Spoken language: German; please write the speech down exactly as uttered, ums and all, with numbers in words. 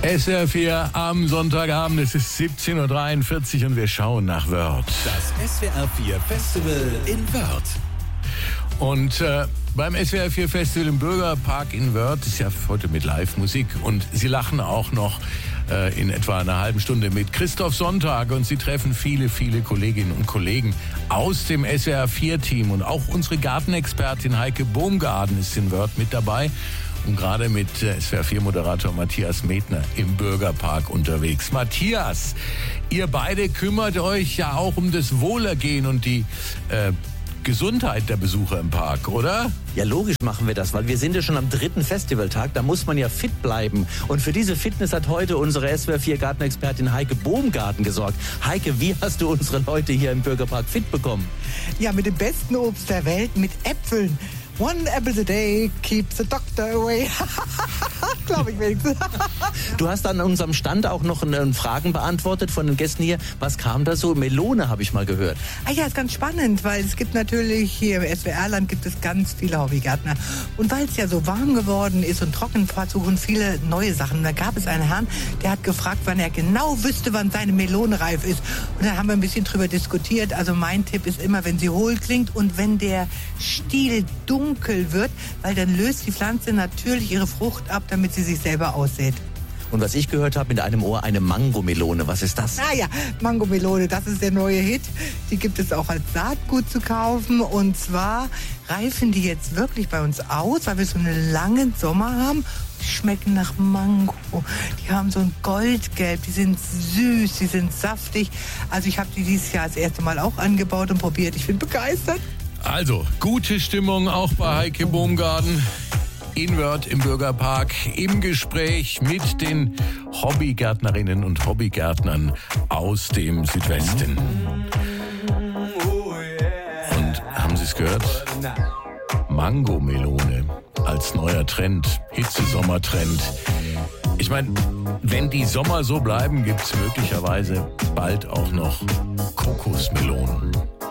S W R vier am Sonntagabend, es ist siebzehn Uhr dreiundvierzig und wir schauen nach Wörth. Das S W R vier Festival in Wörth. Und äh, beim S W R vier Festival im Bürgerpark in Wörth ist ja heute mit Live-Musik und Sie lachen auch noch äh, in etwa einer halben Stunde mit Christoph Sonntag und Sie treffen viele, viele Kolleginnen und Kollegen aus dem S W R vier Team und auch unsere Gartenexpertin Heike Baumgarten ist in Wörth mit dabei. Und gerade mit S W R vier Moderator Matthias Medner im Bürgerpark unterwegs. Matthias, ihr beide kümmert euch ja auch um das Wohlergehen und die äh, Gesundheit der Besucher im Park, oder? Ja, logisch machen wir das, weil wir sind ja schon am dritten Festivaltag, da muss man ja fit bleiben. Und für diese Fitness hat heute unsere S W R vier Gartenexpertin Heike Baumgarten gesorgt. Heike, wie hast du unsere Leute hier im Bürgerpark fit bekommen? Ja, mit dem besten Obst der Welt, mit Äpfeln. One apple a day keeps the doctor away. Glaube ich wenigstens. Du hast an unserem Stand auch noch eine Fragen beantwortet von den Gästen hier. Was kam da so? Melone habe ich mal gehört. Ah ja, ist ganz spannend, weil es gibt natürlich hier im S W R-Land gibt es ganz viele Hobbygärtner. Und weil es ja so warm geworden ist und trocken, versuchen viele neue Sachen. Und da gab es einen Herrn, der hat gefragt, wann er genau wüsste, wann seine Melone reif ist. Und da haben wir ein bisschen drüber diskutiert. Also mein Tipp ist immer, wenn sie hohl klingt und wenn der Stiel dunkel dunkel wird, weil dann löst die Pflanze natürlich ihre Frucht ab, damit sie sich selber aussät. Und was ich gehört habe, mit einem Ohr eine Mangomelone. Was ist das? Ah ja, Mangomelone, das ist der neue Hit. Die gibt es auch als Saatgut zu kaufen. Und zwar reifen die jetzt wirklich bei uns aus, weil wir so einen langen Sommer haben. Die schmecken nach Mango. Die haben so ein Goldgelb, die sind süß, die sind saftig. Also ich habe die dieses Jahr das erste Mal auch angebaut und probiert. Ich bin begeistert. Also, gute Stimmung auch bei Heike Baumgarten in Wörth im Bürgerpark im Gespräch mit den Hobbygärtnerinnen und Hobbygärtnern aus dem Südwesten. Und haben Sie es gehört? Mangomelone als neuer Trend, Hitze-Sommertrend. Ich meine, wenn die Sommer so bleiben, gibt es möglicherweise bald auch noch Kokosmelonen.